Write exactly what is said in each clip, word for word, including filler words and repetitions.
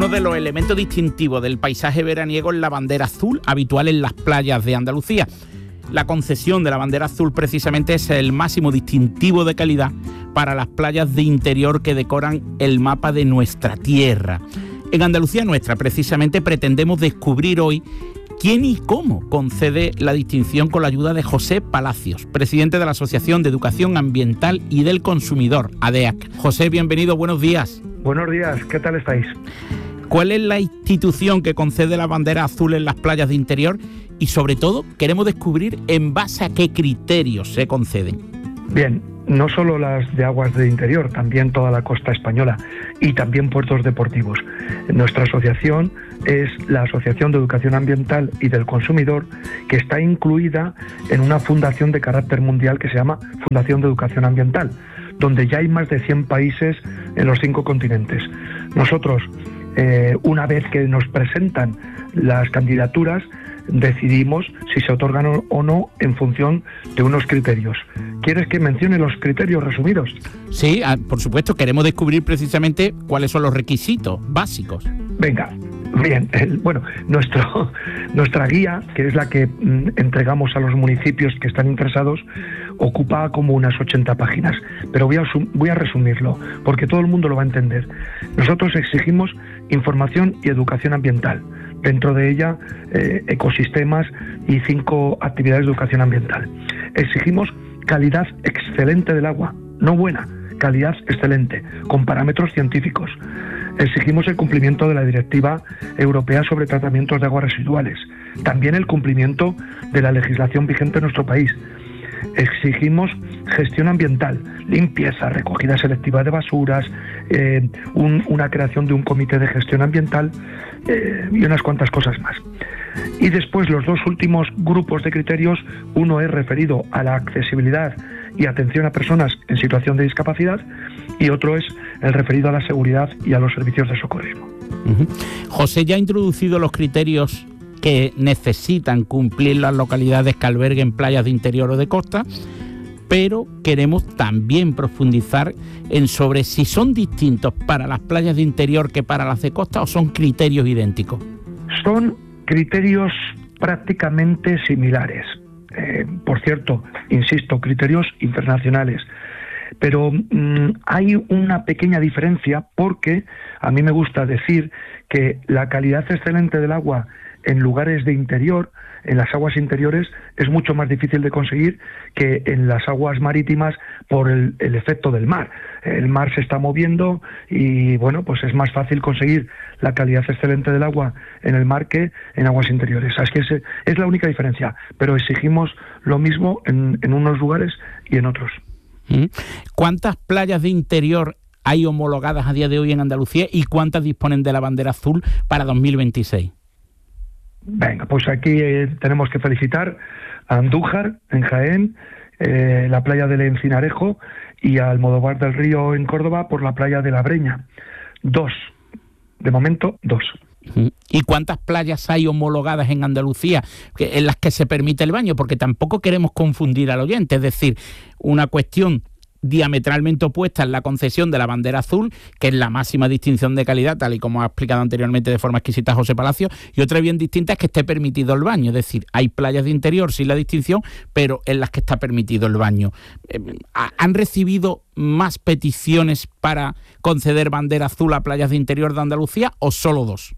Uno de los elementos distintivos del paisaje veraniego es la bandera azul, habitual en las playas de Andalucía. La concesión de la bandera azul precisamente es el máximo distintivo de calidad para las playas de interior que decoran el mapa de nuestra tierra. En Andalucía Nuestra, precisamente, pretendemos descubrir hoy quién y cómo concede la distinción con la ayuda de José Palacios, presidente de la Asociación de Educación Ambiental y del Consumidor, A D E A C. José, bienvenido, buenos días. Buenos días, ¿qué tal estáis? ¿Cuál es la institución que concede la bandera azul en las playas de interior? Y sobre todo, queremos descubrir en base a qué criterios se conceden. Bien, no solo las de aguas de interior, también toda la costa española y también puertos deportivos. Nuestra asociación es la Asociación de Educación Ambiental y del Consumidor, que está incluida en una fundación de carácter mundial que se llama Fundación de Educación Ambiental, donde ya hay más de cien países en los cinco continentes. Nosotros, eh, una vez que nos presentan las candidaturas, decidimos si se otorgan o no en función de unos criterios. ¿Quieres que mencione los criterios resumidos? Sí, por supuesto, queremos descubrir precisamente cuáles son los requisitos básicos. Venga, bien, el, bueno, nuestro, nuestra guía, que es la que mm, entregamos a los municipios que están interesados, ocupa como unas ochenta páginas, pero voy a, voy a resumirlo, porque todo el mundo lo va a entender. Nosotros exigimos información y educación ambiental, dentro de ella eh, ecosistemas y cinco actividades de educación ambiental. Exigimos calidad excelente del agua, no buena, calidad excelente, con parámetros científicos. Exigimos el cumplimiento de la Directiva Europea sobre Tratamientos de Aguas Residuales, también el cumplimiento de la legislación vigente en nuestro país. Exigimos gestión ambiental, limpieza, recogida selectiva de basuras, eh, un, una creación de un comité de gestión ambiental eh, y unas cuantas cosas más. Y después los dos últimos grupos de criterios, uno es referido a la accesibilidad y atención a personas en situación de discapacidad y otro es el referido a la seguridad y a los servicios de socorrismo. Uh-huh. José ya ha introducido los criterios que necesitan cumplir las localidades que alberguen playas de interior o de costa, pero queremos también profundizar en sobre si son distintos para las playas de interior que para las de costa o son criterios idénticos. Son criterios prácticamente similares. Eh, por cierto, insisto, criterios internacionales. Pero mmm, hay una pequeña diferencia porque a mí me gusta decir que la calidad excelente del agua en lugares de interior, en las aguas interiores, es mucho más difícil de conseguir que en las aguas marítimas por el, el efecto del mar. El mar se está moviendo y, bueno, pues es más fácil conseguir la calidad excelente del agua en el mar que en aguas interiores. Así que es, es la única diferencia, pero exigimos lo mismo en, en unos lugares y en otros. ¿Cuántas playas de interior hay homologadas a día de hoy en Andalucía y cuántas disponen de la bandera azul para dos mil veintiséis? Venga, pues aquí eh, tenemos que felicitar a Andújar, en Jaén, eh, la playa del Encinarejo y a Almodóvar del Río, en Córdoba, por la playa de La Breña. Dos. De momento, dos. ¿Y cuántas playas hay homologadas en Andalucía en las que se permite el baño? Porque tampoco queremos confundir al oyente, es decir, una cuestión diametralmente opuesta en la concesión de la bandera azul, que es la máxima distinción de calidad, tal y como ha explicado anteriormente de forma exquisita José Palacio, y otra bien distinta es que esté permitido el baño, es decir, hay playas de interior sin la distinción, pero en las que está permitido el baño. ¿Han recibido más peticiones para conceder bandera azul a playas de interior de Andalucía o solo dos?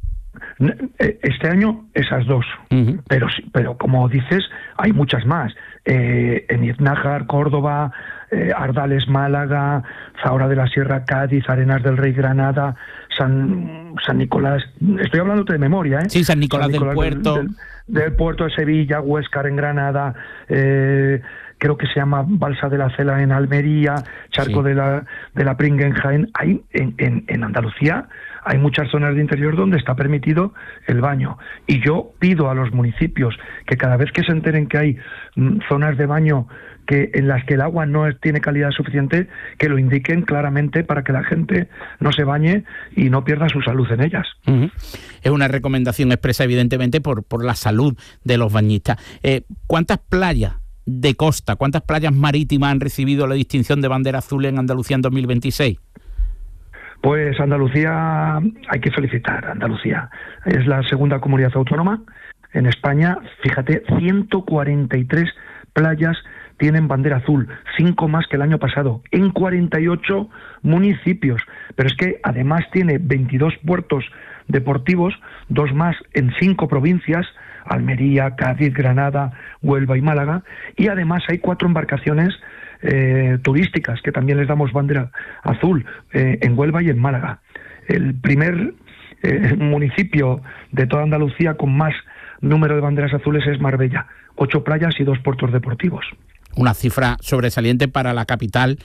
Este año esas dos, uh-huh. pero pero como dices, hay muchas más. Eh, en Iznájar, Córdoba, eh, Ardales, Málaga, Zahora de la Sierra, Cádiz, Arenas del Rey, Granada, San, San Nicolás, estoy hablando de memoria, ¿eh? Sí, San Nicolás, San Nicolás del Puerto. Del, del, del Puerto de Sevilla, Huéscar en Granada, eh, creo que se llama Balsa de la Cela en Almería, Charco sí. de la de la Pringue en Jaén. Hay en, en, en Andalucía hay muchas zonas de interior donde está permitido el baño. Y yo pido a los municipios que cada vez que se enteren que hay mm, zonas de baño que en las que el agua no es, tiene calidad suficiente, que lo indiquen claramente para que la gente no se bañe y no pierda su salud en ellas. Uh-huh. Es una recomendación expresa, evidentemente, por, por la salud de los bañistas. Eh, ¿Cuántas playas de costa, cuántas playas marítimas han recibido la distinción de bandera azul en Andalucía en dos mil veintiséis? Pues Andalucía, hay que felicitar a Andalucía. Es la segunda comunidad autónoma en España. Fíjate, ciento cuarenta y tres playas tienen bandera azul, cinco más que el año pasado, en cuarenta y ocho municipios. Pero es que además tiene veintidós puertos deportivos, dos más en cinco provincias, Almería, Cádiz, Granada, Huelva y Málaga, y además hay cuatro embarcaciones eh, turísticas que también les damos bandera azul eh, en Huelva y en Málaga. El primer eh, municipio de toda Andalucía con más número de banderas azules es Marbella, ocho playas y dos puertos deportivos. Una cifra sobresaliente para la capital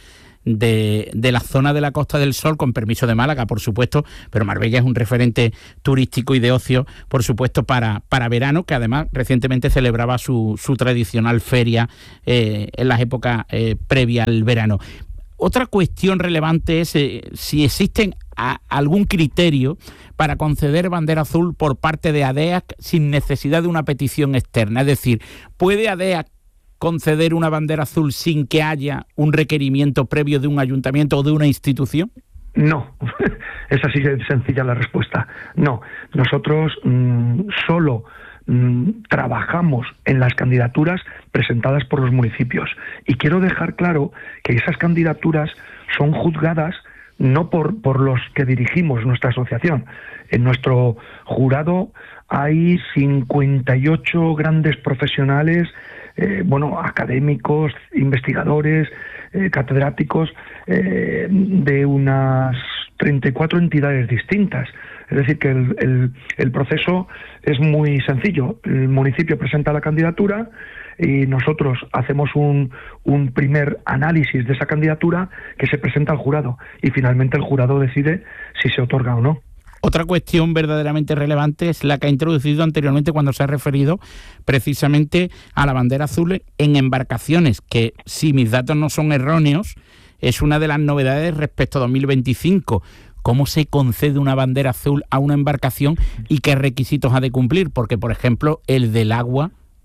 de, de la zona de la Costa del Sol, con permiso de Málaga, por supuesto, pero Marbella es un referente turístico y de ocio, por supuesto, para, para verano, que además recientemente celebraba su, su tradicional feria eh, en las épocas eh, previas al verano. Otra cuestión relevante es eh, si existen a, algún criterio para conceder bandera azul por parte de ADEAC sin necesidad de una petición externa. Es decir, ¿puede ADEAC conceder una bandera azul sin que haya un requerimiento previo de un ayuntamiento o de una institución? No, es así de sencilla la respuesta. No, nosotros mmm, solo mmm, trabajamos en las candidaturas presentadas por los municipios. Y quiero dejar claro que esas candidaturas son juzgadas no por, por los que dirigimos nuestra asociación. En nuestro jurado hay cincuenta y ocho grandes profesionales, eh, bueno, académicos, investigadores, eh, catedráticos, eh, de unas treinta y cuatro entidades distintas. Es decir, que el, el, el proceso es muy sencillo. El municipio presenta la candidatura y nosotros hacemos un, un primer análisis de esa candidatura que se presenta al jurado y finalmente el jurado decide si se otorga o no. Otra cuestión verdaderamente relevante es la que ha introducido anteriormente cuando se ha referido precisamente a la bandera azul en embarcaciones, que si mis datos no son erróneos, es una de las novedades respecto a dos mil veinticinco. ¿Cómo se concede una bandera azul a una embarcación y qué requisitos ha de cumplir? Porque, por ejemplo, el del agua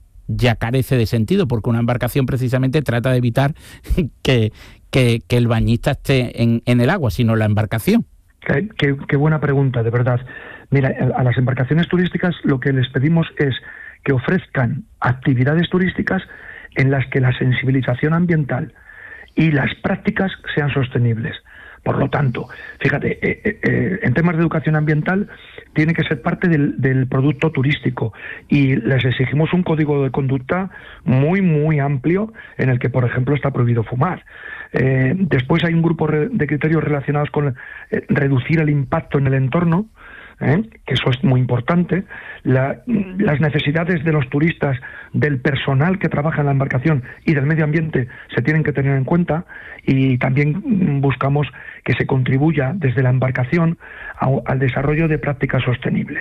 ya carece de sentido, porque una embarcación precisamente trata de evitar que, que, que el bañista esté en, en el agua, sino la embarcación. Qué, qué, qué buena pregunta, de verdad. Mira, a las embarcaciones turísticas lo que les pedimos es que ofrezcan actividades turísticas en las que la sensibilización ambiental y las prácticas sean sostenibles. Por lo tanto, fíjate, eh, eh, en temas de educación ambiental tiene que ser parte del, del producto turístico y les exigimos un código de conducta muy, muy amplio en el que, por ejemplo, está prohibido fumar. Eh, después hay un grupo de criterios relacionados con eh, reducir el impacto en el entorno, ¿eh? que eso es muy importante, la, las necesidades de los turistas, del personal que trabaja en la embarcación y del medio ambiente se tienen que tener en cuenta, y también buscamos que se contribuya desde la embarcación a, al desarrollo de prácticas sostenibles.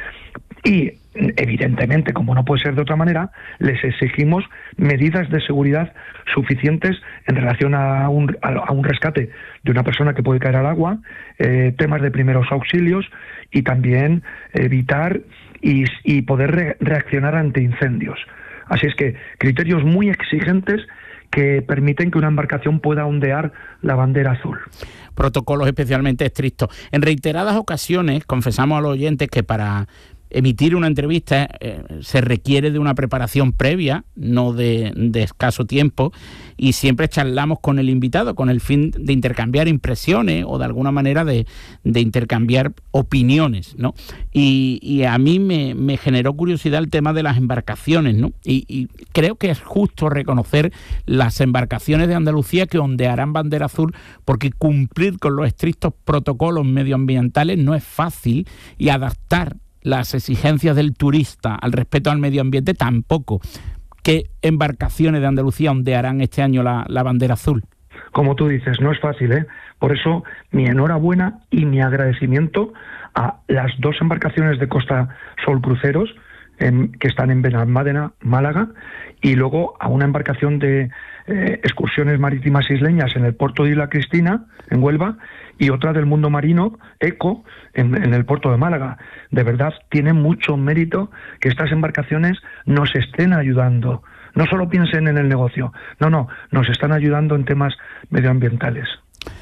Y, evidentemente, como no puede ser de otra manera, les exigimos medidas de seguridad suficientes en relación a un, a, a un rescate de una persona que puede caer al agua, eh, temas de primeros auxilios y también evitar y, y poder re, reaccionar ante incendios. Así es que criterios muy exigentes que permiten que una embarcación pueda ondear la bandera azul. Protocolos especialmente estrictos. En reiteradas ocasiones confesamos a los oyentes que para emitir una entrevista eh, se requiere de una preparación previa, no de, de escaso tiempo, y siempre charlamos con el invitado con el fin de intercambiar impresiones o de alguna manera de, de intercambiar opiniones, ¿no? Y, y a mí me, me generó curiosidad el tema de las embarcaciones, ¿no? Y, y creo que es justo reconocer las embarcaciones de Andalucía que ondearán bandera azul, porque cumplir con los estrictos protocolos medioambientales no es fácil, y adaptar las exigencias del turista al respeto al medio ambiente tampoco. ¿Qué embarcaciones de Andalucía ondearán este año la, la bandera azul? Como tú dices, no es fácil, ¿eh? Por eso mi enhorabuena y mi agradecimiento a las dos embarcaciones de Costa Sol Cruceros en, que están en Benalmádena, Málaga, y luego a una embarcación de eh, excursiones marítimas isleñas en el puerto de Isla Cristina, en Huelva, y otra del Mundo Marino, ECO, en, en el puerto de Málaga. De verdad, tiene mucho mérito que estas embarcaciones nos estén ayudando. No solo piensen en el negocio, no, no, nos están ayudando en temas medioambientales.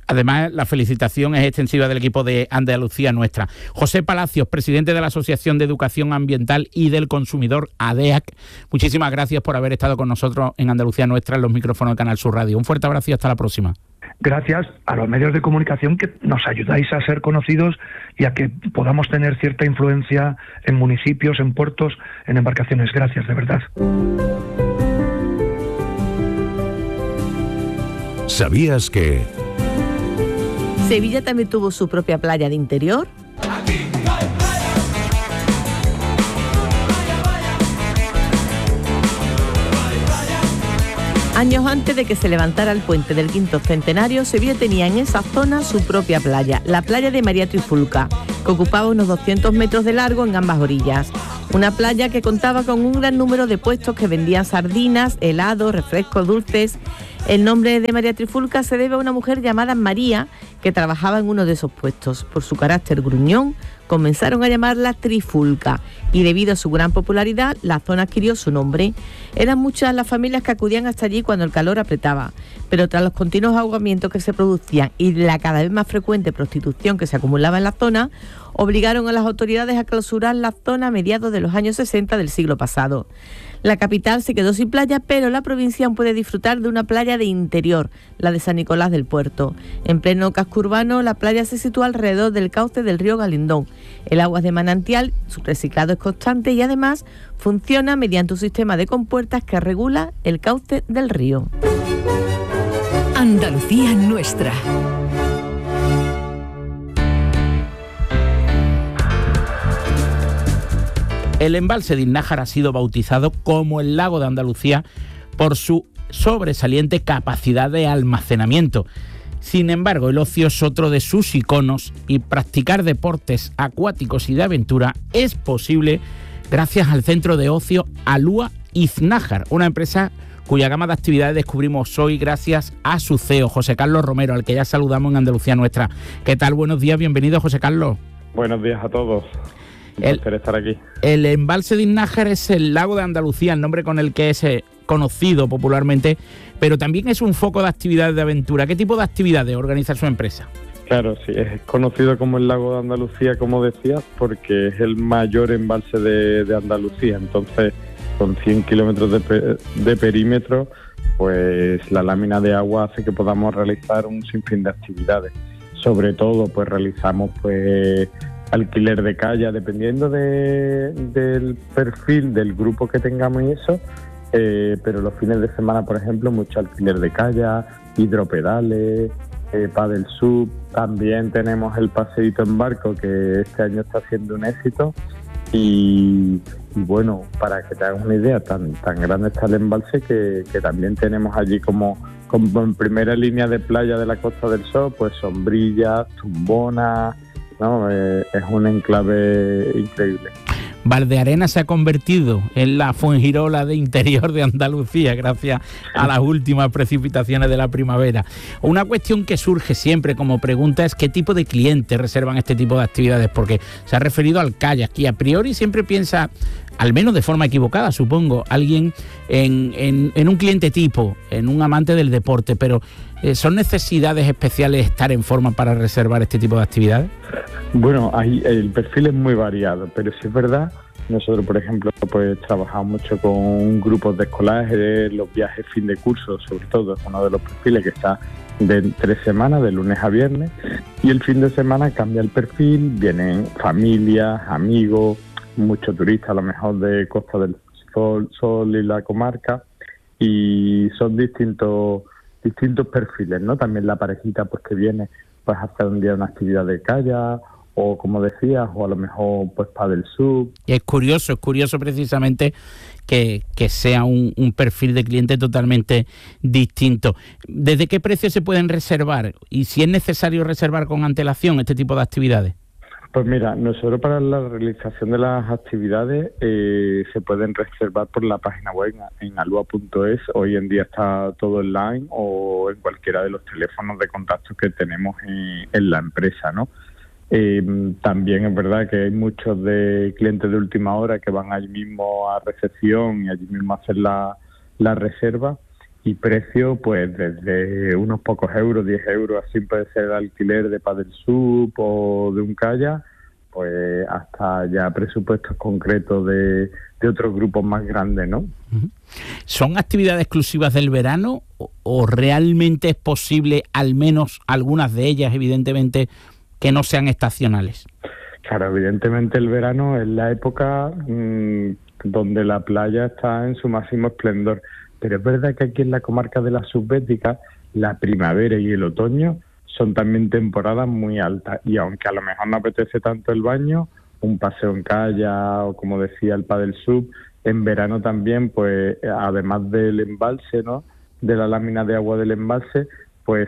Además, la felicitación es extensiva del equipo de Andalucía Nuestra. José Palacios, presidente de la Asociación de Educación Ambiental y del Consumidor, A D E A C, muchísimas gracias por haber estado con nosotros en Andalucía Nuestra en los micrófonos de Canal Sur Radio. Un fuerte abrazo y hasta la próxima. Gracias a los medios de comunicación que nos ayudáis a ser conocidos y a que podamos tener cierta influencia en municipios, en puertos, en embarcaciones. Gracias, de verdad. ¿Sabías que Sevilla también tuvo su propia playa de interior? Años antes de que se levantara el puente del quinto centenario, Sevilla tenía en esa zona su propia playa, la playa de María Trifulca, que ocupaba unos doscientos metros de largo en ambas orillas. Una playa que contaba con un gran número de puestos que vendían sardinas, helados, refrescos dulces. El nombre de María Trifulca se debe a una mujer llamada María que trabajaba en uno de esos puestos. Por su carácter gruñón, comenzaron a llamarla Trifulca y debido a su gran popularidad, la zona adquirió su nombre. Eran muchas las familias que acudían hasta allí cuando el calor apretaba, pero tras los continuos ahogamientos que se producían y la cada vez más frecuente prostitución que se acumulaba en la zona, obligaron a las autoridades a clausurar la zona a mediados de los años sesenta del siglo pasado. La capital se quedó sin playa, pero la provincia aún puede disfrutar de una playa de interior, la de San Nicolás del Puerto. En pleno casco urbano, la playa se sitúa alrededor del cauce del río Galindón. El agua es de manantial, su reciclado es constante y además funciona mediante un sistema de compuertas que regula el cauce del río. Andalucía Nuestra. El embalse de Iznájar ha sido bautizado como el lago de Andalucía por su sobresaliente capacidad de almacenamiento. Sin embargo, el ocio es otro de sus iconos y practicar deportes acuáticos y de aventura es posible gracias al centro de ocio Alúa Iznájar, una empresa cuya gama de actividades descubrimos hoy gracias a su C E O, José Carlos Romero, al que ya saludamos en Andalucía Nuestra. ¿Qué tal? Buenos días, bienvenido, José Carlos. Buenos días a todos. Un El, placer estar aquí. El embalse de Iznájar es el lago de Andalucía, el nombre con el que es eh, conocido popularmente, pero también es un foco de actividades de aventura. ¿Qué tipo de actividades organiza su empresa? Claro, sí, es conocido como el lago de Andalucía, como decías, porque es el mayor embalse de, de Andalucía. Entonces, con cien kilómetros de, pe- de perímetro, pues la lámina de agua hace que podamos realizar un sinfín de actividades. Sobre todo, pues realizamos pues alquiler de calla, dependiendo de, del perfil del grupo que tengamos y eso, eh, pero los fines de semana, por ejemplo, mucho alquiler de calla, hidropedales, eh, paddle sub, también tenemos el paseíto en barco, que este año está siendo un éxito, y, y bueno, para que te hagas una idea, tan, tan grande está el embalse que, que también tenemos allí como, como en primera línea de playa de la Costa del Sol, pues sombrillas, tumbonas, ¿no? Eh, es un enclave increíble. Valdearena se ha convertido en la Fuengirola de interior de Andalucía gracias a las últimas precipitaciones de la primavera. Una cuestión que surge siempre como pregunta es qué tipo de clientes reservan este tipo de actividades, porque se ha referido al kayak y a priori siempre piensa, al menos de forma equivocada supongo, alguien en, en, en un cliente tipo, en un amante del deporte, pero eh, ¿son necesidades especiales estar en forma para reservar este tipo de actividades? Bueno, hay, el perfil es muy variado, pero sí es verdad, nosotros por ejemplo pues trabajamos mucho con grupos de escolares, los viajes fin de curso sobre todo, es uno de los perfiles que está de tres semanas, de lunes a viernes, y el fin de semana cambia el perfil, vienen familias, amigos, muchos turistas a lo mejor de Costa del Sol, Sol y la comarca, y son distintos distintos perfiles, ¿no? También la parejita pues que viene pues a hacer un día una actividad de kayak, o como decías, o a lo mejor pues paddle sub. Y es curioso, es curioso precisamente que, que sea un, un perfil de cliente totalmente distinto. ¿Desde qué precio se pueden reservar? Y si es necesario reservar con antelación este tipo de actividades. Pues mira, nosotros para la realización de las actividades eh, se pueden reservar por la página web en alua punto es. Hoy en día está todo online o en cualquiera de los teléfonos de contacto que tenemos en, en la empresa, ¿no? Eh, también es verdad que hay muchos de clientes de última hora que van allí mismo a recepción y allí mismo a hacer la, la reserva. y precio pues desde unos pocos euros, diez euros, así puede ser el alquiler de paddle sub o de un kayak, pues hasta ya presupuestos concretos de, de otros grupos más grandes, ¿no? ¿Son actividades exclusivas del verano o, o realmente es posible, al menos algunas de ellas, evidentemente, que no sean estacionales? Claro, evidentemente el verano es la época mmm, donde la playa está en su máximo esplendor, pero es verdad que aquí en la comarca de la Subbética, la primavera y el otoño son también temporadas muy altas, y aunque a lo mejor no apetece tanto el baño, un paseo en kayak o, como decía, el paddle sub, en verano también, pues además del embalse, ¿no?, de la lámina de agua del embalse, pues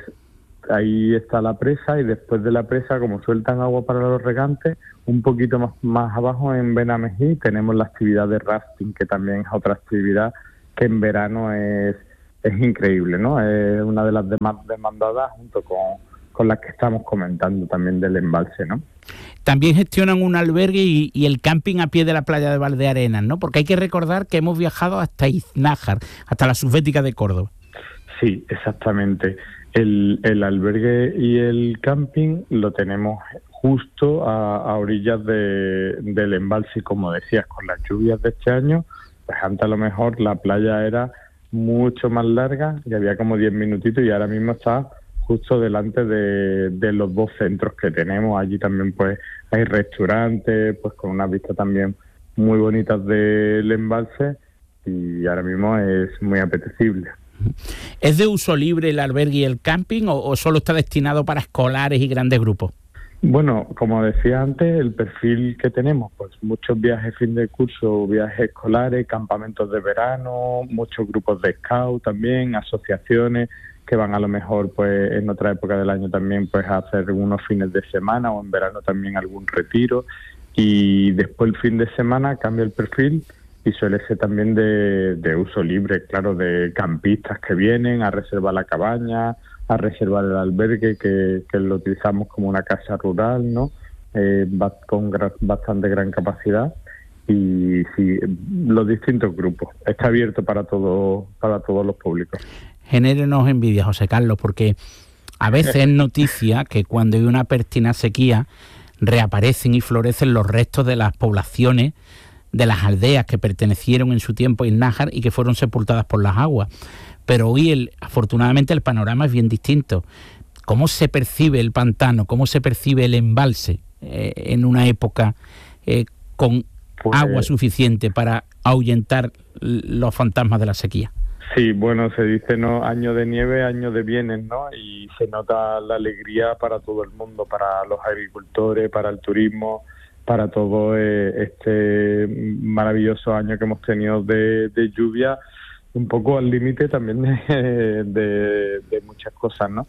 ahí está la presa, y después de la presa, como sueltan agua para los regantes, un poquito más, más abajo en Benamejí tenemos la actividad de rafting, que también es otra actividad que en verano es, es increíble, ¿no? Es una de las más demandadas junto con con las que estamos comentando también del embalse, ¿no? También gestionan un albergue y, y el camping a pie de la playa de Valdearenas, ¿no? Porque hay que recordar que hemos viajado hasta Iznájar, hasta la Subbética de Córdoba. Sí, exactamente. El, el albergue y el camping lo tenemos justo a, a orillas de, del embalse, y como decías, con las lluvias de este año, pues antes a lo mejor la playa era mucho más larga y había como diez minutitos, y ahora mismo está justo delante de, de los dos centros que tenemos. Allí también pues hay restaurantes, pues con unas vistas también muy bonitas del embalse, y ahora mismo es muy apetecible. ¿Es de uso libre el albergue y el camping o, o solo está destinado para escolares y grandes grupos? Bueno, como decía antes, el perfil que tenemos, pues muchos viajes fin de curso, viajes escolares, campamentos de verano, muchos grupos de scout también, asociaciones que van a lo mejor pues en otra época del año también pues a hacer unos fines de semana, o en verano también algún retiro, y después el fin de semana cambia el perfil y suele ser también de, de uso libre, claro, de campistas que vienen a reservar la cabaña, a reservar el albergue, que, que lo utilizamos como una casa rural, ¿no? Eh, con gra, bastante gran capacidad, y sí, los distintos grupos. Está abierto para todo, para todos los públicos. Genérenos envidia, José Carlos, porque a veces es noticia que cuando hay una pertinaz sequía reaparecen y florecen los restos de las poblaciones, de las aldeas que pertenecieron en su tiempo a Iznájar y que fueron sepultadas por las aguas. Pero hoy, el, afortunadamente, el panorama es bien distinto. ¿Cómo se percibe el pantano? ¿Cómo se percibe el embalse eh, en una época eh, con pues, agua suficiente para ahuyentar los fantasmas de la sequía? Sí, bueno, se dice, ¿no?, año de nieve, año de bienes, ¿no? Y se nota la alegría para todo el mundo, para los agricultores, para el turismo, para todo eh, este maravilloso año que hemos tenido de, de lluvia, un poco al límite también de, de, de muchas cosas, ¿no?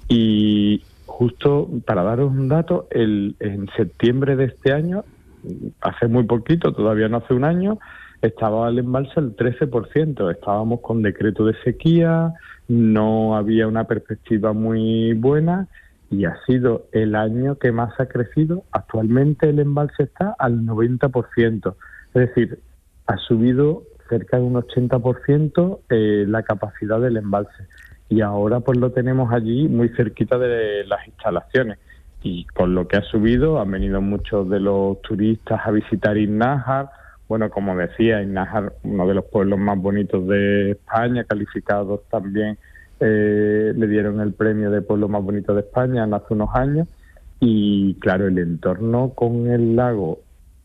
Y justo para daros un dato, el, en septiembre de este año, hace muy poquito, todavía no hace un año, estaba el embalse al trece por ciento, estábamos con decreto de sequía, no había una perspectiva muy buena, y ha sido el año que más ha crecido. Actualmente el embalse está al noventa por ciento, es decir, ha subido cerca de un ochenta por ciento eh, la capacidad del embalse, y ahora pues lo tenemos allí muy cerquita de las instalaciones, y con lo que ha subido han venido muchos de los turistas a visitar Iznájar. Bueno, como decía, Iznájar, uno de los pueblos más bonitos de España, calificados también, eh, le dieron el premio de pueblo más bonito de España hace unos años, y claro, el entorno con el lago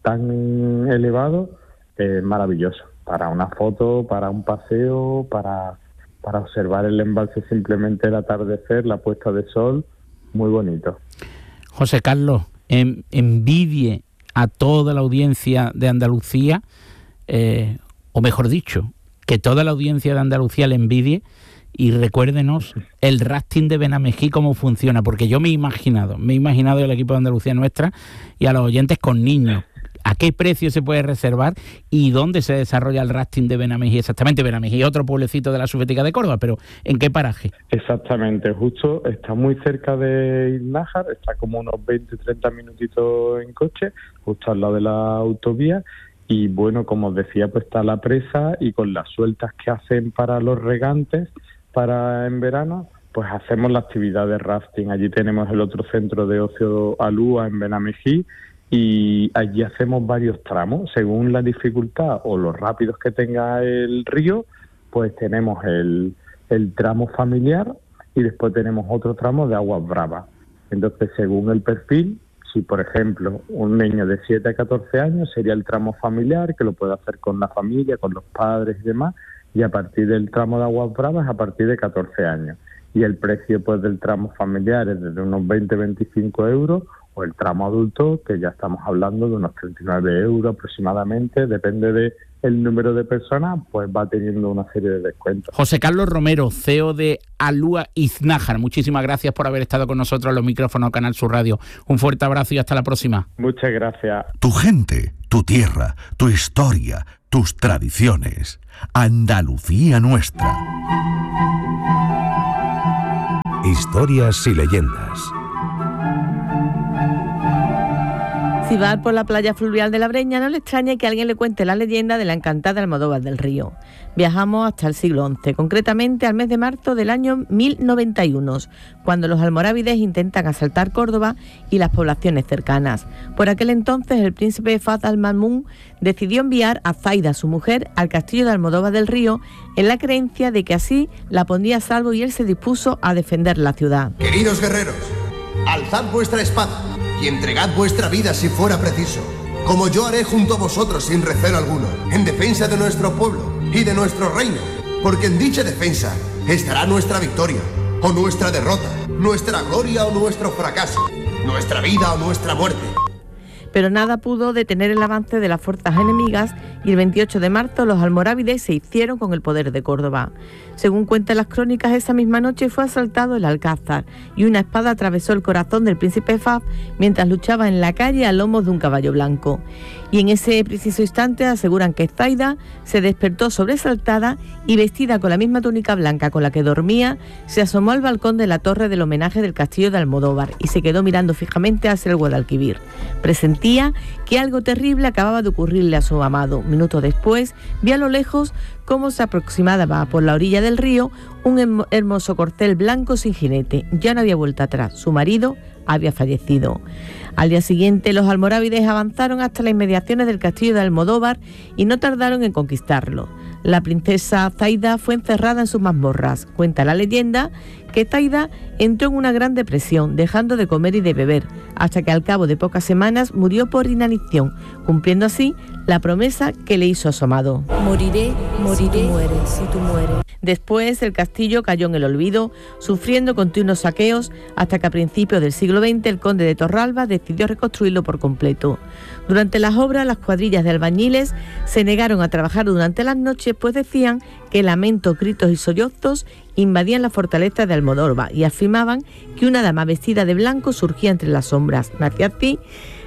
tan elevado es maravilloso, para una foto, para un paseo, para, para observar el embalse, simplemente el atardecer, la puesta de sol, muy bonito. José Carlos, en, envidie a toda la audiencia de Andalucía, eh, o mejor dicho, que toda la audiencia de Andalucía le envidie, y recuérdenos el rafting de Benamejí, cómo funciona, porque yo me he imaginado, me he imaginado el equipo de Andalucía Nuestra y a los oyentes con niños. ¿A qué precio se puede reservar y dónde se desarrolla el rafting de Benamejí? Exactamente, Benamejí es otro pueblecito de la Subbética de Córdoba, pero ¿en qué paraje? Exactamente, justo está muy cerca de Iznájar, está como unos veinte, treinta minutitos en coche, justo al lado de la autovía, Y bueno, como os decía, pues está la presa, y con las sueltas que hacen para los regantes para en verano, pues hacemos la actividad de rafting. Allí tenemos el otro centro de ocio Alúa en Benamejí, y allí hacemos varios tramos según la dificultad o los rápidos que tenga el río. Pues tenemos el, el tramo familiar, y después tenemos otro tramo de aguas bravas. Entonces, según el perfil, si por ejemplo un niño de siete a catorce años, sería el tramo familiar, que lo puede hacer con la familia, con los padres y demás, y a partir del tramo de aguas bravas a partir de catorce años. Y el precio pues del tramo familiar es desde unos veinte a veinticinco euros, o el tramo adulto, que ya estamos hablando de unos treinta y nueve euros aproximadamente, depende de el número de personas, pues va teniendo una serie de descuentos. José Carlos Romero, C E O de Alúa Iznájar, muchísimas gracias por haber estado con nosotros en los micrófonos Canal Sur Radio. Un fuerte abrazo y hasta la próxima. Muchas gracias. Tu gente, tu tierra, tu historia, tus tradiciones. Andalucía nuestra. Historias y leyendas. Si va por la playa fluvial de la Breña, no le extrañe que alguien le cuente la leyenda de la encantada Almodóvar del Río. Viajamos hasta el siglo once, concretamente al mes de marzo del año mil noventa y uno, cuando los almorávides intentan asaltar Córdoba y las poblaciones cercanas. Por aquel entonces, el príncipe Fahd al-Mamun decidió enviar a Zaida, su mujer, al castillo de Almodóvar del Río, en la creencia de que así la pondría a salvo, y él se dispuso a defender la ciudad. Queridos guerreros, alzad vuestra espada y entregad vuestra vida si fuera preciso, como yo haré junto a vosotros sin recelo alguno, en defensa de nuestro pueblo y de nuestro reino, porque en dicha defensa estará nuestra victoria o nuestra derrota, nuestra gloria o nuestro fracaso, nuestra vida o nuestra muerte. Pero nada pudo detener el avance de las fuerzas enemigas, y el veintiocho de marzo los almorávides se hicieron con el poder de Córdoba. Según cuentan las crónicas, esa misma noche fue asaltado el Alcázar, y una espada atravesó el corazón del príncipe Fahd mientras luchaba en la calle a lomos de un caballo blanco. Y en ese preciso instante aseguran que Zaida se despertó sobresaltada y, vestida con la misma túnica blanca con la que dormía, se asomó al balcón de la torre del homenaje del castillo de Almodóvar y se quedó mirando fijamente hacia el Guadalquivir. Presentía que algo terrible acababa de ocurrirle a su amado. Minutos después, vio a lo lejos cómo se aproximaba por la orilla del río un hermoso corcel blanco sin jinete. Ya no había vuelta atrás. Su marido había fallecido. Al día siguiente, los almorávides avanzaron hasta las inmediaciones del castillo de Almodóvar y no tardaron en conquistarlo. La princesa Zaida fue encerrada en sus mazmorras. Cuenta la leyenda que Zaida entró en una gran depresión, dejando de comer y de beber, hasta que al cabo de pocas semanas murió por inanición, cumpliendo así la promesa que le hizo a su amado. Moriré, moriré, si tú mueres, si tú mueres. Después el castillo cayó en el olvido, sufriendo continuos saqueos, hasta que a principios del siglo veinte el conde de Torralba decidió reconstruirlo por completo. Durante las obras, las cuadrillas de albañiles se negaron a trabajar durante las noches, pues decían que lamentos, gritos y sollozos invadían la fortaleza de Almodóvar y afirmaban que una dama vestida de blanco surgía entre las sombras. Nació así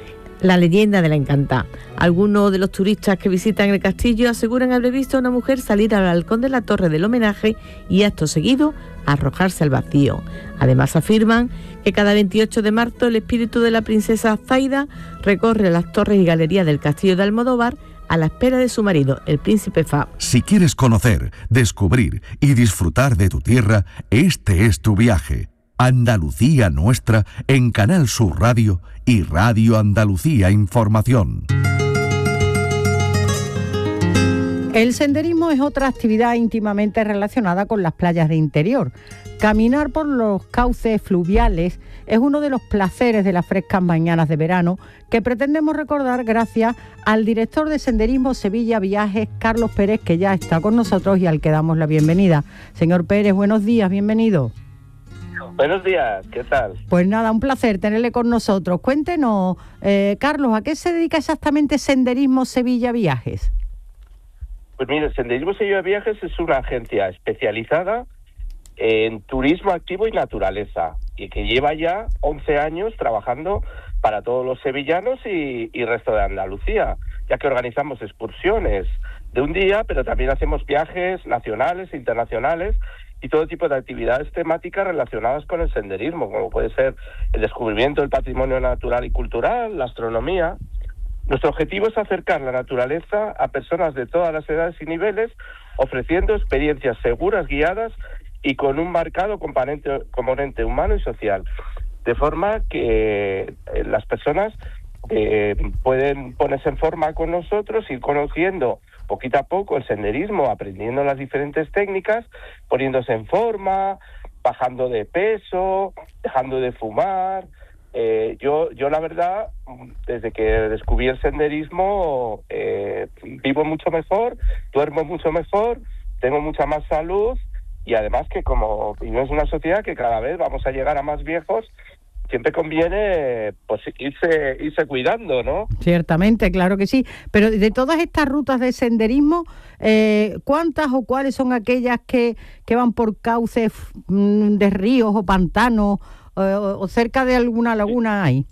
la leyenda de la encantada. Algunos de los turistas que visitan el castillo aseguran haber visto a una mujer salir al balcón de la torre del homenaje y acto seguido arrojarse al vacío. Además afirman que cada veintiocho de marzo el espíritu de la princesa Zaida recorre las torres y galerías del castillo de Almodóvar a la espera de su marido, el príncipe Fahd. Si quieres conocer, descubrir y disfrutar de tu tierra, este es tu viaje. Andalucía Nuestra en Canal Sur Radio y Radio Andalucía Información. El senderismo es otra actividad íntimamente relacionada con las playas de interior. Caminar por los cauces fluviales es uno de los placeres de las frescas mañanas de verano que pretendemos recordar gracias al director de Senderismo Sevilla Viajes, Carlos Pérez, que ya está con nosotros y al que damos la bienvenida. Señor Pérez, buenos días, bienvenido. Buenos días, ¿qué tal? Pues nada, un placer tenerle con nosotros. Cuéntenos, eh, Carlos, ¿a qué se dedica exactamente Senderismo Sevilla Viajes? Pues mire, Senderismo Sevilla Viajes es una agencia especializada en turismo activo y naturaleza y que lleva ya once años trabajando para todos los sevillanos y, y resto de Andalucía, ya que organizamos excursiones de un día, pero también hacemos viajes nacionales e internacionales y todo tipo de actividades temáticas relacionadas con el senderismo, como puede ser el descubrimiento del patrimonio natural y cultural, la astronomía. Nuestro objetivo es acercar la naturaleza a personas de todas las edades y niveles, ofreciendo experiencias seguras, guiadas y con un marcado componente, componente humano y social, de forma que eh, las personas eh, pueden ponerse en forma con nosotros, ir conociendo poquito a poco el senderismo, aprendiendo las diferentes técnicas, poniéndose en forma, bajando de peso, dejando de fumar. Eh, yo, yo la verdad, desde que descubrí el senderismo, eh, vivo mucho mejor, duermo mucho mejor, tengo mucha más salud, y además que como vivimos en una sociedad que cada vez vamos a llegar a más viejos, siempre conviene pues irse, irse cuidando, ¿no? Ciertamente, claro que sí. Pero de todas estas rutas de senderismo, eh, ¿cuántas o cuáles son aquellas que, que van por cauces mmm, de ríos o pantanos o, o cerca de alguna laguna hay?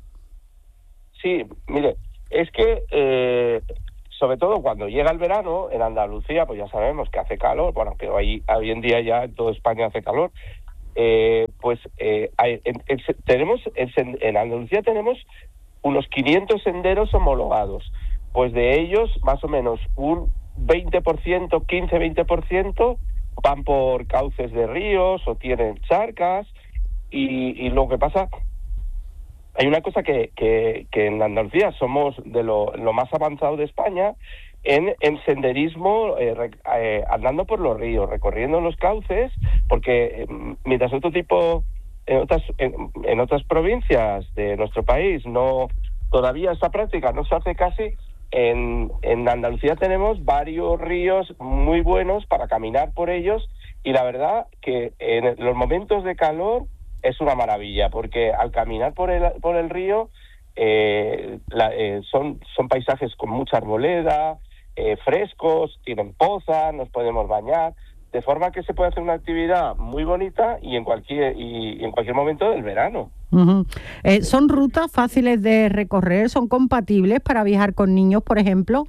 Sí, mire, es que eh, sobre todo cuando llega el verano, en Andalucía, pues ya sabemos que hace calor, bueno, que hoy, hoy en día ya en toda España hace calor, eh, pues eh, hay, en, en, tenemos en, en Andalucía tenemos unos quinientos senderos homologados, pues de ellos más o menos un veinte por ciento, quince a veinte por ciento van por cauces de ríos o tienen charcas, y, y lo que pasa... Hay una cosa que, que, que en Andalucía somos de lo, lo más avanzado de España en, en senderismo, eh, rec, eh, andando por los ríos, recorriendo los cauces, porque eh, mientras otro tipo, en otras, en, en otras provincias de nuestro país, no todavía esta práctica no se hace casi, en, en Andalucía tenemos varios ríos muy buenos para caminar por ellos, y la verdad que en los momentos de calor es una maravilla, porque al caminar por el por el río eh, la, eh, son son paisajes con mucha arboleda, eh, frescos, tienen poza, nos podemos bañar, de forma que se puede hacer una actividad muy bonita y en cualquier y, y en cualquier momento del verano. Uh-huh. Eh, ¿Son rutas fáciles de recorrer? ¿Son compatibles para viajar con niños, por ejemplo?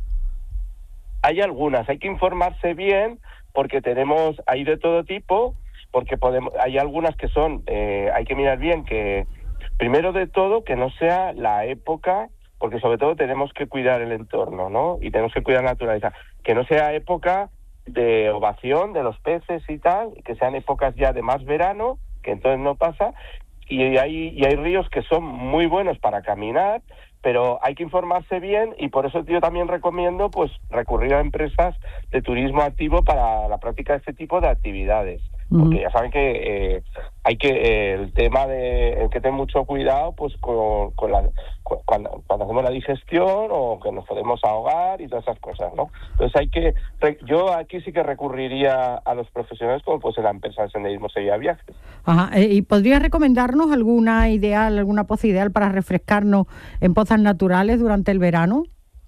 Hay algunas, hay que informarse bien, porque tenemos hay de todo tipo. Porque podemos, hay algunas que son, eh, hay que mirar bien que, primero de todo, que no sea la época, porque sobre todo tenemos que cuidar el entorno, ¿no? Y tenemos que cuidar la naturaleza. Que no sea época de ovación de los peces y tal, que sean épocas ya de más verano, que entonces no pasa. Y hay, y hay ríos que son muy buenos para caminar, pero hay que informarse bien, y por eso yo también recomiendo pues recurrir a empresas de turismo activo para la práctica de este tipo de actividades. Porque ya saben que eh, hay que eh, el tema de el que tener mucho cuidado pues con, con la con, cuando, cuando hacemos la digestión, o que nos podemos ahogar y todas esas cosas, ¿no? Entonces hay que yo aquí sí que recurriría a los profesionales, como pues en la empresa de senderismo Sevilla Viajes. Ajá. ¿Y podrías recomendarnos alguna ideal, alguna poza ideal para refrescarnos en pozas naturales durante el verano?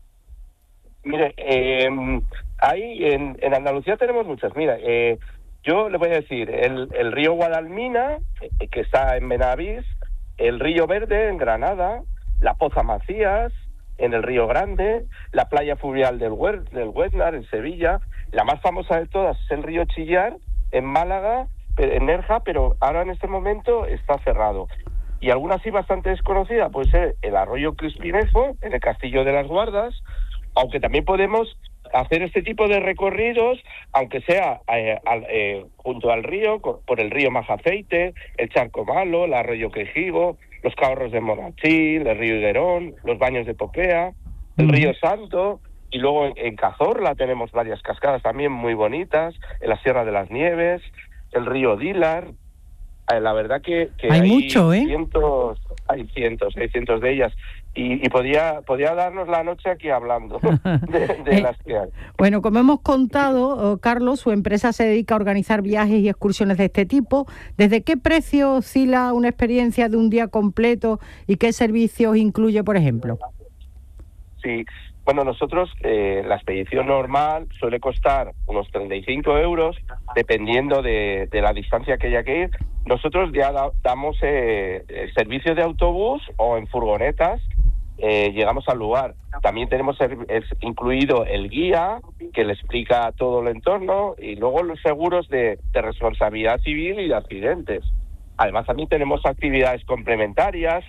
Mire, eh, hay en, en Andalucía tenemos muchas. Mira, eh, yo le voy a decir, el, el río Guadalmina, eh, que está en Benavís, el río Verde en Granada, la Poza Macías en el Río Grande, la playa fluvial del, Huer, del Huesnar en Sevilla, la más famosa de todas es el río Chillar en Málaga, en Nerja, pero ahora en este momento está cerrado. Y alguna así bastante desconocida puede ser el arroyo Crispinejo en el Castillo de las Guardas, aunque también podemos hacer este tipo de recorridos, aunque sea eh, al, eh, junto al río, por el río Majaceite, el Charco Malo, el arroyo Quejigo, los Cahorros de Monachil, el río Higuerón, los Baños de Popea, el río Santo, y luego en, en Cazorla tenemos varias cascadas también muy bonitas, en la Sierra de las Nieves, el río Dilar. Eh, la verdad que, que hay, hay mucho, ¿eh? cientos, hay cientos, hay cientos de ellas. Y, y podía, podía darnos la noche aquí hablando de, de eh, las que hay. Bueno, como hemos contado, Carlos, su empresa se dedica a organizar viajes y excursiones de este tipo. ¿Desde qué precio oscila una experiencia de un día completo y qué servicios incluye, por ejemplo? Sí, bueno, nosotros eh, la expedición normal suele costar unos treinta y cinco euros, dependiendo de, de la distancia que haya que ir. Nosotros ya da, damos eh, el servicio de autobús o en furgonetas, eh, llegamos al lugar. También tenemos el, el, incluido el guía, que le explica todo el entorno, y luego los seguros de, de responsabilidad civil y de accidentes. Además, también tenemos actividades complementarias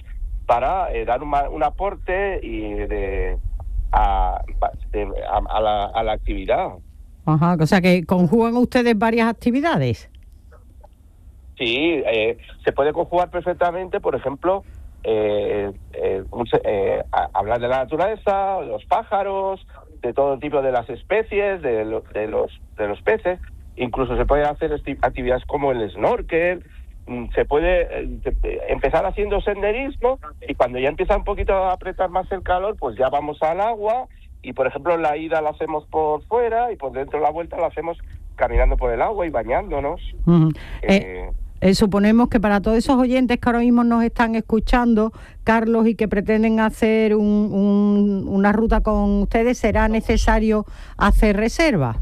para eh, dar un, un aporte y de, a, de, a, a, la, a la actividad. Ajá, o sea que conjugan ustedes varias actividades. Sí, eh, se puede conjugar perfectamente, por ejemplo, eh, eh, un, eh, a, hablar de la naturaleza, de los pájaros, de todo tipo de las especies, de, lo, de los de los peces. Incluso se pueden hacer actividades como el snorkel. Se puede eh, empezar haciendo senderismo y cuando ya empieza un poquito a apretar más el calor, pues ya vamos al agua y, por ejemplo, la ida la hacemos por fuera y por dentro la vuelta la hacemos caminando por el agua y bañándonos. Uh-huh. eh, eh, eh, suponemos que para todos esos oyentes que ahora mismo nos están escuchando, Carlos, y que pretenden hacer un, un, una ruta con ustedes, ¿será necesario hacer reserva?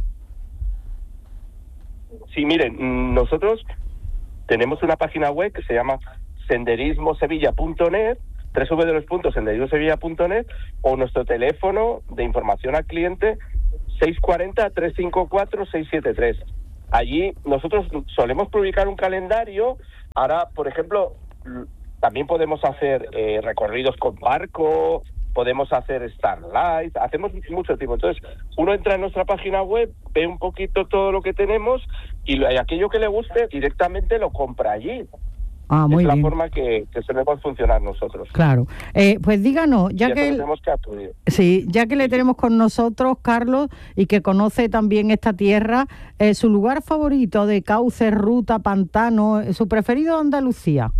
Sí, miren, nosotros tenemos una página web que se llama senderismo sevilla punto net, doble u doble u doble u punto senderismo sevilla punto net, o nuestro teléfono de información al cliente seis cuatro cero, tres cinco cuatro, seis siete tres. Allí nosotros solemos publicar un calendario. Ahora, por ejemplo, también podemos hacer eh, recorridos con barco, podemos hacer Starlight, hacemos mucho tipo. Entonces, uno entra en nuestra página web, ve un poquito todo lo que tenemos y aquello que le guste directamente lo compra allí. Ah, muy es la bien. forma que, que solemos funcionar nosotros. Claro. Eh, pues díganos, ya y que, eso tenemos que acudir. Sí, ya que le tenemos con nosotros, Carlos, y que conoce también esta tierra, eh, su lugar favorito de cauce, ruta, pantano, su preferido de Andalucía.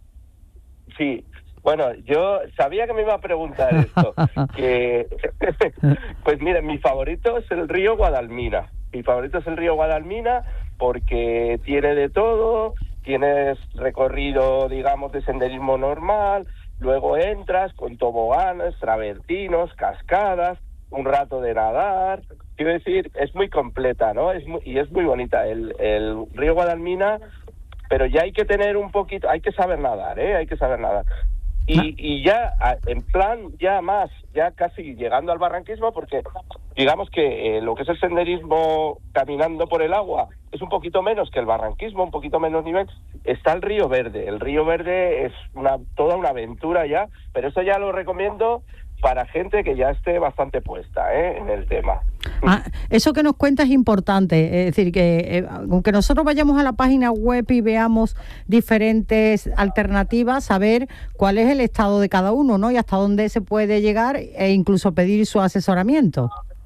Sí. Bueno, yo sabía que me iba a preguntar esto. que Pues mira, mi favorito es el río Guadalmina. Mi favorito es el río Guadalmina porque tiene de todo. Tienes recorrido, digamos, de senderismo normal, luego entras con toboganes, travertinos, cascadas, un rato de nadar. Quiero decir, es muy completa, ¿no? Es muy, y es muy bonita el, el río Guadalmina, pero ya hay que tener un poquito, hay que saber nadar, ¿eh? Hay que saber nadar. Y, y ya, en plan, ya más, ya casi llegando al barranquismo, porque digamos que eh, lo que es el senderismo caminando por el agua es un poquito menos que el barranquismo, un poquito menos nivel. Está el Río Verde. El Río Verde es una toda una aventura ya, pero eso ya lo recomiendo para gente que ya esté bastante puesta ¿eh? en el tema. Ah, eso que nos cuenta es importante, es decir, que eh, aunque nosotros vayamos a la página web y veamos diferentes alternativas, saber cuál es el estado de cada uno, ¿no? Y hasta dónde se puede llegar e incluso pedir su asesoramiento.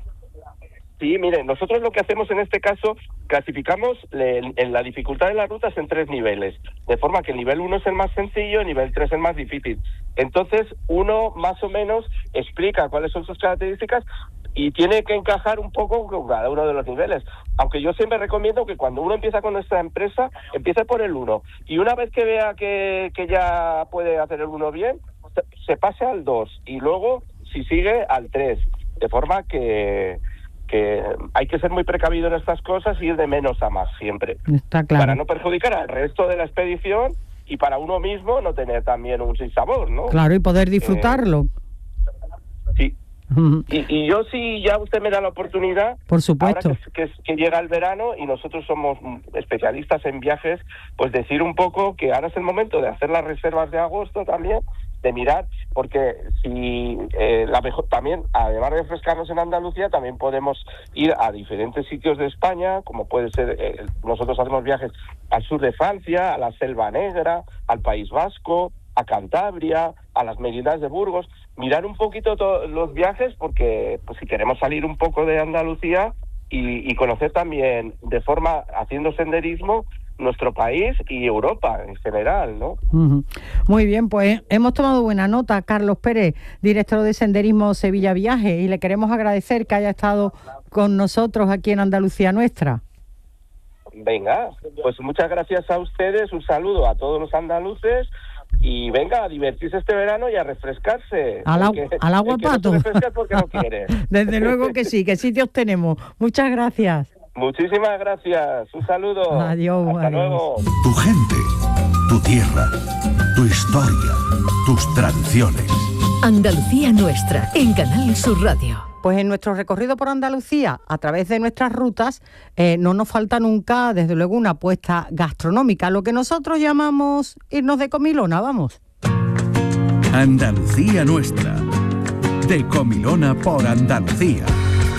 Sí, miren, nosotros lo que hacemos en este caso, clasificamos en, en la dificultad de las rutas en tres niveles, de forma que el nivel uno es el más sencillo, el nivel tres es el más difícil. Entonces, uno más o menos explica cuáles son sus características y tiene que encajar un poco con cada uno de los niveles. Aunque yo siempre recomiendo que cuando uno empieza con nuestra empresa, empiece por el uno. Y una vez que vea que, que ya puede hacer el uno bien, se, se pase al dos. Y luego, si sigue, al tres. De forma que... que hay que ser muy precavido en estas cosas y ir de menos a más siempre. Está claro. Para no perjudicar al resto de la expedición y para uno mismo no tener también un sinsabor, ¿no? Claro, y poder disfrutarlo. Eh, sí. Y, y yo sí, ya usted me da la oportunidad, por supuesto, ahora que, que, que llega el verano y nosotros somos especialistas en viajes, pues decir un poco que ahora es el momento de hacer las reservas de agosto también, de mirar, porque si eh, la mejor también, además de refrescarnos en Andalucía, también podemos ir a diferentes sitios de España, como puede ser, eh, nosotros hacemos viajes al sur de Francia, a la Selva Negra, al País Vasco, a Cantabria, a las Merinas de Burgos, mirar un poquito todos los viajes, porque pues, si queremos salir un poco de Andalucía y, y conocer también de forma, haciendo senderismo, nuestro país y Europa en general, ¿no? Uh-huh. Muy bien, pues hemos tomado buena nota. Carlos Pérez, director de Senderismo Sevilla Viaje, y le queremos agradecer que haya estado con nosotros aquí en Andalucía Nuestra. Venga, pues muchas gracias a ustedes, un saludo a todos los andaluces y venga a divertirse este verano y a refrescarse. Al, agua, al agua pato. No se porque no quiere. Desde luego que sí, que sitios tenemos. Muchas gracias. Muchísimas gracias. Un saludo. Adiós. Hasta adiós. luego. Tu gente, tu tierra, tu historia, tus tradiciones. Andalucía Nuestra, en Canal Sur Radio. Pues en nuestro recorrido por Andalucía, a través de nuestras rutas, eh, no nos falta nunca, desde luego, una apuesta gastronómica, lo que nosotros llamamos irnos de comilona, vamos. Andalucía Nuestra. De Comilona por Andalucía.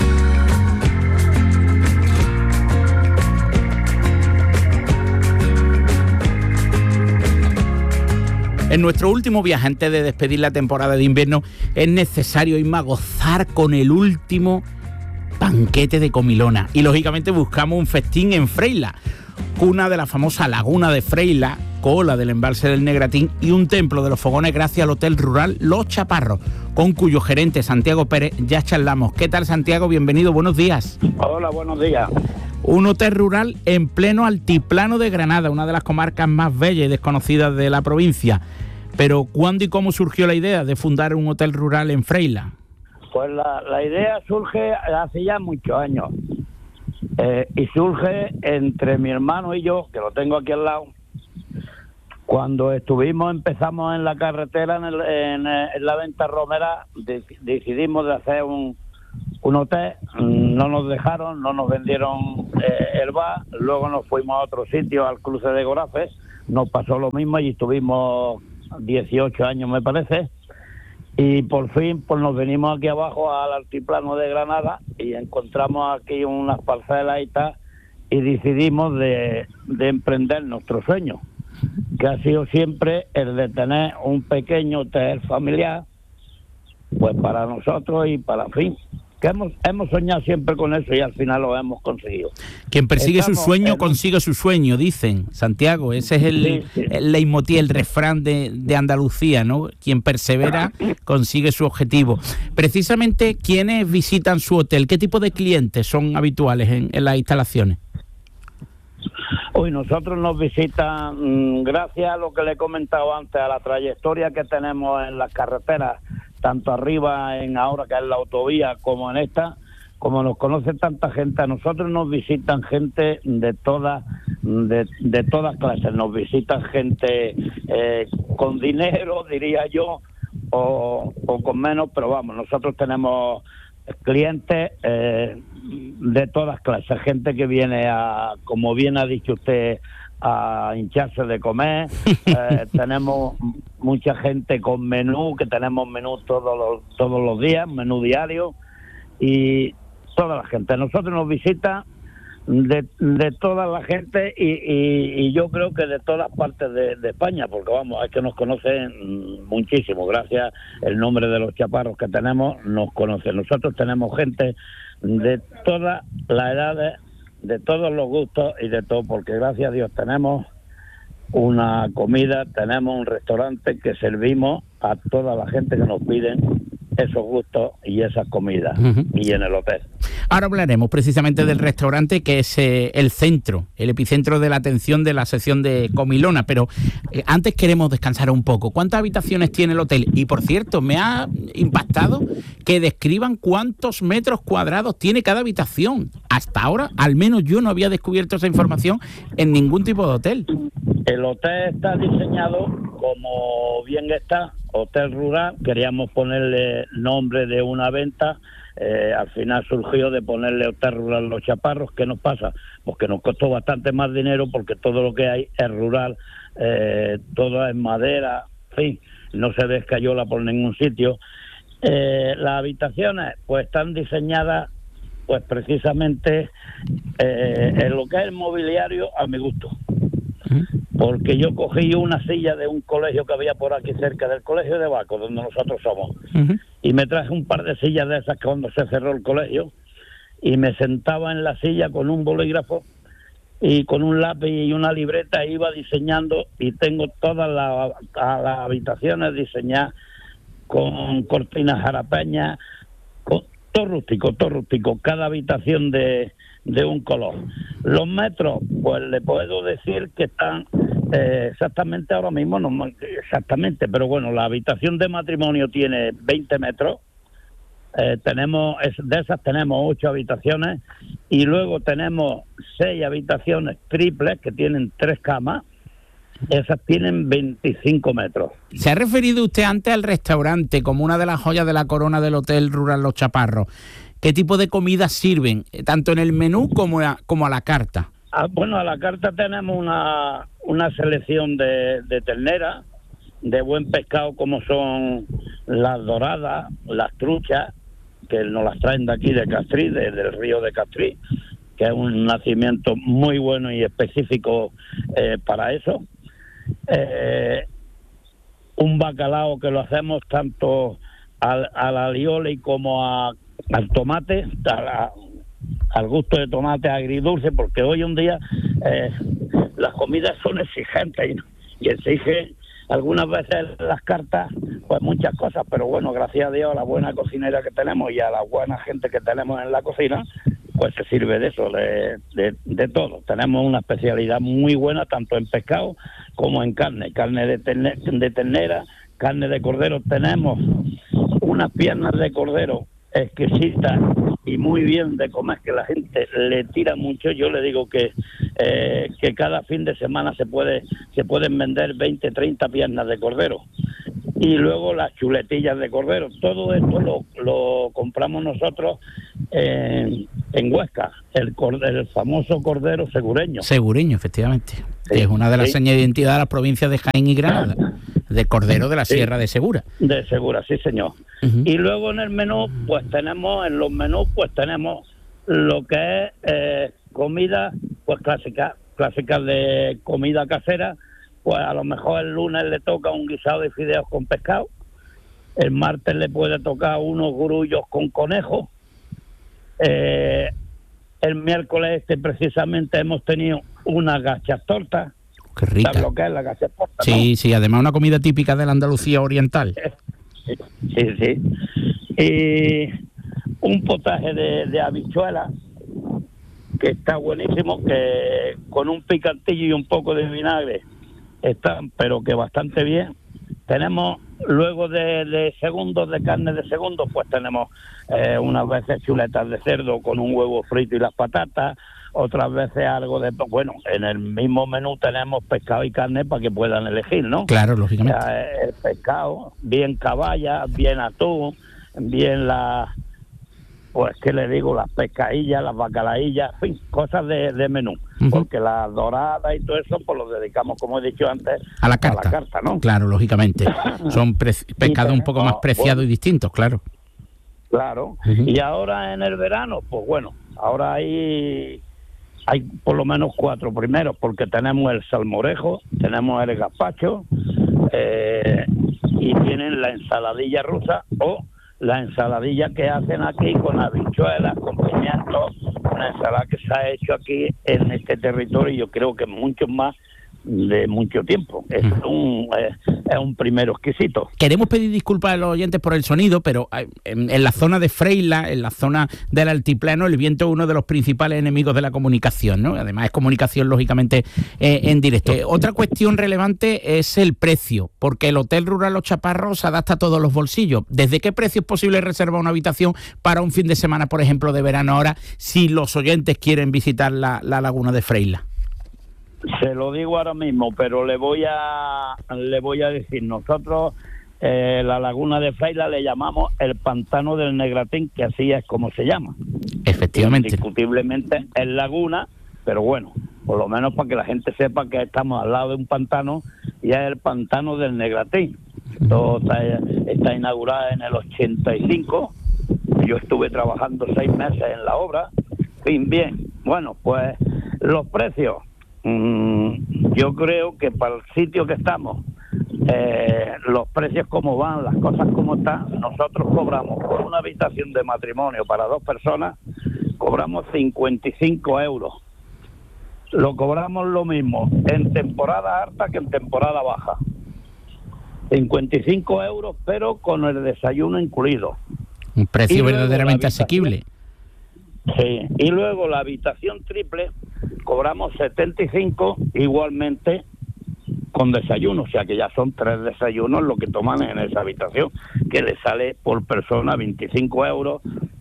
En nuestro último viaje, antes de despedir la temporada de invierno, es necesario irme a gozar con el último banquete de Comilona. Y lógicamente buscamos un festín en Freila, cuna de la famosa laguna de Freila, cola del embalse del Negratín y un templo de los fogones gracias al Hotel Rural Los Chaparros, con cuyo gerente Santiago Pérez ya charlamos. ¿Qué tal, Santiago? Bienvenido, buenos días. Hola, buenos días. Un hotel rural en pleno altiplano de Granada, una de las comarcas más bellas y desconocidas de la provincia. Pero ¿cuándo y cómo surgió la idea de fundar un hotel rural en Freila? Pues la, la idea surge hace ya muchos años. Eh, y surge entre mi hermano y yo, que lo tengo aquí al lado. Cuando estuvimos, empezamos en la carretera, en, el, en, en la Venta Romera, de, decidimos de hacer un, un hotel. No nos dejaron, no nos vendieron eh, el bar. Luego nos fuimos a otro sitio, al cruce de Gorafes. Nos pasó lo mismo y estuvimos dieciocho años, me parece. Y por fin pues nos venimos aquí abajo al altiplano de Granada y encontramos aquí unas parcelas y tal, y decidimos de, de emprender nuestro sueño, que ha sido siempre el de tener un pequeño hotel familiar, pues para nosotros y para el fin. Que hemos, hemos soñado siempre con eso y al final lo hemos conseguido. Quien persigue Estamos su sueño, en... consigue su sueño, dicen, Santiago. Ese es el, sí, sí. el leitmotiv, el refrán de, de Andalucía, ¿no? Quien persevera, consigue su objetivo. Precisamente, ¿quiénes visitan su hotel? ¿Qué tipo de clientes son habituales en, en las instalaciones? Hoy nosotros nos visitan, gracias a lo que le he comentado antes, a la trayectoria que tenemos en las carreteras, tanto arriba en ahora que es la autovía como en esta, como nos conoce tanta gente, a nosotros nos visitan gente de todas de, de todas clases, nos visitan gente eh, con dinero, diría yo, o, o con menos, pero vamos, nosotros tenemos clientes eh, de todas clases, gente que viene a, como bien ha dicho usted, a hincharse de comer. eh, tenemos mucha gente con menú, que tenemos menú todos los, todos los días, menú diario, y toda la gente. Nosotros nos visita de, de toda la gente y, y, y yo creo que de todas partes de, de España, porque vamos, es que nos conocen muchísimo, gracias al nombre de los chaparros que tenemos, nos conocen. Nosotros tenemos gente de todas las edades, de todos los gustos y de todo, porque gracias a Dios tenemos una comida, tenemos un restaurante que servimos a toda la gente que nos piden esos gustos y esas comidas, uh-huh. y en el hotel. Ahora hablaremos precisamente del restaurante, que es eh, el centro, el epicentro de la atención de la sección de Comilona, pero eh, antes queremos descansar un poco. ¿Cuántas habitaciones tiene el hotel? Y por cierto, me ha impactado que describan cuántos metros cuadrados tiene cada habitación. Hasta ahora, al menos yo no había descubierto esa información en ningún tipo de hotel. El hotel está diseñado como bien está, hotel rural. Queríamos ponerle nombre de una venta, eh, al final surgió de ponerle Hotel Rural Los Chaparros. ¿Qué nos pasa? Pues que nos costó bastante más dinero porque todo lo que hay es rural, eh, todo es madera, en fin, no se ve escayola por ningún sitio. Eh, las habitaciones pues están diseñadas pues precisamente eh, en lo que es el mobiliario a mi gusto. Porque yo cogí una silla de un colegio que había por aquí cerca del colegio de Baco, donde nosotros somos, uh-huh. y me traje un par de sillas de esas cuando se cerró el colegio, y me sentaba en la silla con un bolígrafo y con un lápiz y una libreta, e iba diseñando, y tengo todas las, las habitaciones diseñadas con cortinas jarapeñas, con todo rústico, todo rústico, cada habitación de, de un color. Los metros, pues le puedo decir que están eh, exactamente ahora mismo, no exactamente, pero bueno, la habitación de matrimonio tiene veinte metros, eh, tenemos de esas tenemos ocho habitaciones, y luego tenemos seis habitaciones triples que tienen tres camas. Esas tienen veinticinco metros. Se ha referido usted antes al restaurante como una de las joyas de la corona del Hotel Rural Los Chaparros. ¿Qué tipo de comidas sirven, tanto en el menú como a, como a la carta? Ah, bueno, a la carta tenemos una, una selección de, de ternera, de buen pescado como son las doradas, las truchas, que nos las traen de aquí de Castrí, de, del río de Castrí, que es un nacimiento muy bueno y específico eh, para eso. Eh, un bacalao que lo hacemos tanto al, al alioli como a, al tomate, a la, al gusto de tomate agridulce, porque hoy en día eh, las comidas son exigentes y, y exigen algunas veces las cartas, pues muchas cosas, pero bueno, gracias a Dios, a la buena cocinera que tenemos y a la buena gente que tenemos en la cocina, pues se sirve de eso, de, de, de todo. Tenemos una especialidad muy buena, tanto en pescado como en carne, carne de, terne, de ternera, carne de cordero. Tenemos unas piernas de cordero exquisitas y muy bien de comer, que la gente le tira mucho. Yo le digo que eh, que cada fin de semana se puede se pueden vender veinte, treinta piernas de cordero. Y luego las chuletillas de cordero. Todo esto lo, lo compramos nosotros en, en Huesca, el, cordero, el famoso cordero segureño. Segureño, efectivamente. Sí, que es una de las sí. señas de identidad de las provincias de Jaén y Granada, de cordero de la Sí. Sierra de Segura. De Segura, sí, señor. Uh-huh. Y luego en el menú, pues tenemos, en los menús, pues tenemos lo que es eh, comida, pues clásica, clásicas de comida casera. Pues a lo mejor el lunes le toca un guisado de fideos con pescado, el martes le puede tocar unos grullos con conejo, eh, el miércoles este precisamente hemos tenido unas gachas tortas. Qué rica. ¿Sabes lo que es la gacha torta? Sí, ¿no? sí, además una comida típica de la Andalucía oriental. Sí, sí, sí. Y un potaje de, de habichuelas que está buenísimo, que con un picantillo y un poco de vinagre están, pero que bastante bien. Tenemos luego de, de segundos, de carne de segundos, pues tenemos eh, unas veces chuletas de cerdo con un huevo frito y las patatas, otras veces algo de... Bueno, en el mismo menú tenemos pescado y carne para que puedan elegir, ¿no? Claro, lógicamente. Ya, el pescado, bien caballa, bien atún, bien la... Pues, ¿qué le digo? Las pescadillas, las bacalaillas, en fin, cosas de, de menú. Uh-huh. Porque las doradas y todo eso, pues lo dedicamos, como he dicho antes, a la carta, a la carta, ¿no? Claro, lógicamente. Son pre- pescados un poco más preciados bueno, y distintos, claro. Claro. Uh-huh. Y ahora en el verano, pues bueno, ahora hay... Hay por lo menos cuatro primeros, porque tenemos el salmorejo, tenemos el gazpacho, eh, y tienen la ensaladilla rusa o la ensaladilla que hacen aquí con habichuelas, con pimientos, una ensalada que se ha hecho aquí en este territorio y yo creo que muchos más de mucho tiempo. Es un, es, es un primero exquisito. Queremos pedir disculpas a los oyentes por el sonido, pero en, en la zona de Freila, en la zona del altiplano, el viento es uno de los principales enemigos de la comunicación, ¿no? Además es comunicación, lógicamente, eh, en directo. Eh, otra cuestión relevante es el precio, porque el Hotel Rural Los Chaparros se adapta a todos los bolsillos. ¿Desde qué precio es posible reservar una habitación para un fin de semana, por ejemplo, de verano ahora, si los oyentes quieren visitar la, la laguna de Freila? Se lo digo ahora mismo, pero le voy a le voy a decir, nosotros eh, la laguna de Freila le llamamos el pantano del Negratín, que así es como se llama. Efectivamente. Indiscutiblemente es laguna, pero bueno, por lo menos para que la gente sepa que estamos al lado de un pantano y es el pantano del Negratín. Todo está, está inaugurado en el ochenta y cinco, yo estuve trabajando seis meses en la obra, bien, bien. Bueno, pues los precios... Yo creo que para el sitio que estamos, eh, los precios como van, las cosas como están, nosotros cobramos por una habitación de matrimonio para dos personas, cobramos cincuenta y cinco euros. Lo cobramos lo mismo en temporada alta que en temporada baja. cincuenta y cinco euros, pero con el desayuno incluido. Un precio verdaderamente asequible. Sí, y luego la habitación triple cobramos setenta y cinco igualmente con desayuno, o sea que ya son tres desayunos lo que toman en esa habitación, que le sale por persona veinticinco euros.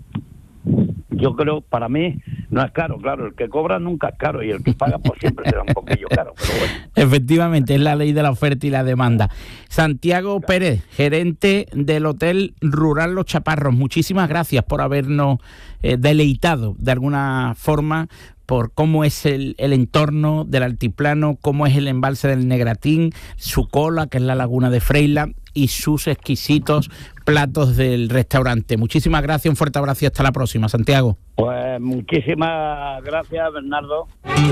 Yo creo, para mí, no es caro, claro, el que cobra nunca es caro y el que paga pues siempre será un poquillo caro, pero bueno. Efectivamente, es la ley de la oferta y la demanda. Santiago Pérez, gerente del Hotel Rural Los Chaparros, muchísimas gracias por habernos eh, deleitado de alguna forma por cómo es el, el entorno del altiplano, cómo es el embalse del Negratín, su cola, que es la laguna de Freila, y sus exquisitos platos del restaurante. Muchísimas gracias, un fuerte abrazo y hasta la próxima, Santiago. Pues muchísimas gracias, Bernardo.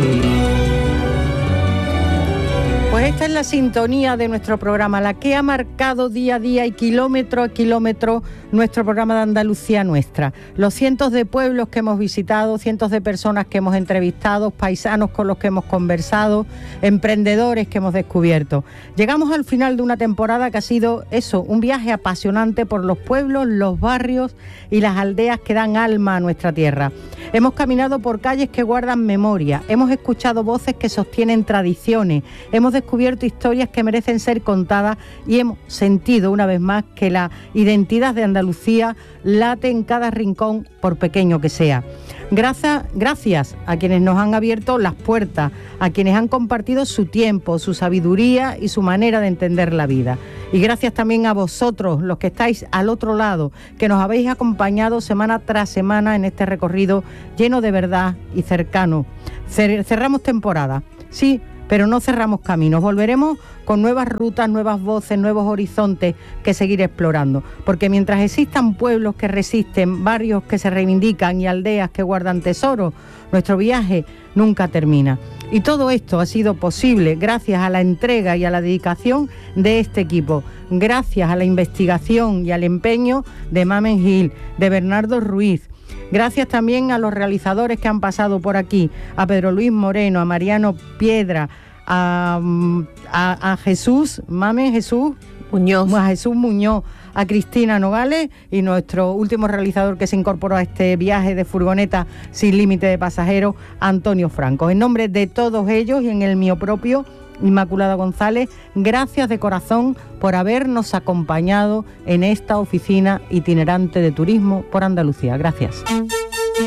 Pues esta es la sintonía de nuestro programa, la que ha marcado día a día y kilómetro a kilómetro nuestro programa de Andalucía Nuestra. Los cientos de pueblos que hemos visitado, cientos de personas que hemos entrevistado, paisanos con los que hemos conversado, emprendedores que hemos descubierto. Llegamos al final de una temporada que ha sido eso, un viaje apasionante por los pueblos, los barrios y las aldeas que dan alma a nuestra tierra. Hemos caminado por calles que guardan memoria, hemos escuchado voces que sostienen tradiciones, hemos descubierto historias que merecen ser contadas y hemos sentido una vez más que la identidad de Andalucía late en cada rincón, por pequeño que sea. Gracias, gracias a quienes nos han abierto las puertas, a quienes han compartido su tiempo, su sabiduría y su manera de entender la vida. Y gracias también a vosotros, los que estáis al otro lado, que nos habéis acompañado semana tras semana en este recorrido lleno de verdad y cercano. Cerramos temporada, sí, pero no cerramos caminos. Volveremos con nuevas rutas, nuevas voces, nuevos horizontes que seguir explorando. Porque mientras existan pueblos que resisten, barrios que se reivindican y aldeas que guardan tesoros, nuestro viaje nunca termina. Y todo esto ha sido posible gracias a la entrega y a la dedicación de este equipo, gracias a la investigación y al empeño de Mamen Gil, de Bernardo Ruiz. Gracias también a los realizadores que han pasado por aquí, a Pedro Luis Moreno, a Mariano Piedra, a, a, a Jesús, Mamen Jesús Muñoz, a Jesús Muñoz, a Cristina Nogales y nuestro último realizador que se incorporó a este viaje de furgoneta sin límite de pasajeros, Antonio Franco. En nombre de todos ellos y en el mío propio, Inmaculada González, gracias de corazón por habernos acompañado en esta oficina itinerante de turismo por Andalucía. Gracias.